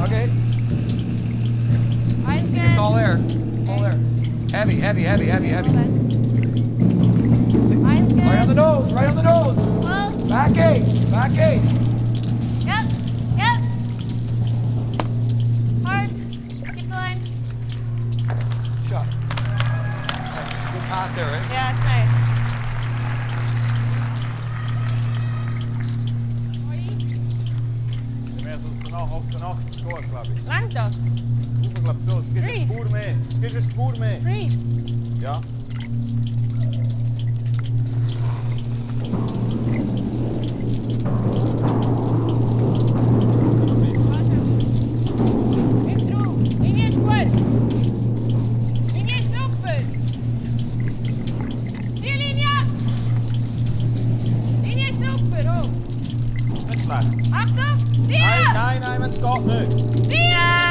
Okay. Eyes good. It's all air. All air. Heavy, heavy, heavy, heavy, heavy. Eyes good. Right on the nose, right on the nose. Close. Back 8, back 8. Yep. Yep. Hard. Keep the line. Shot. Good pass there, right? Yeah, it's nice. 40. Langt das? Freeze. Freeze. Freeze. Ja. It's through. Linie ist gut. Linie ist super. Die Linie. Linie ist super. Oh. Nicht schlecht. Achtung. Vier. Nein, wenn es geht nicht. Vier.